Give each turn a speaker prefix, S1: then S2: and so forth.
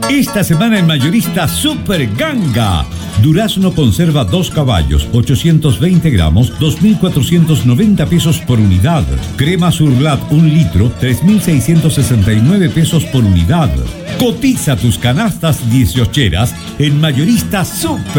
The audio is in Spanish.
S1: Esta semana en Mayorista Super Ganga. Durazno conserva 2 caballos, 820 gramos, 2.490 pesos por unidad. Crema Surlat 1 litro, 3.669 pesos por unidad. Cotiza tus canastas 18eras en Mayorista Super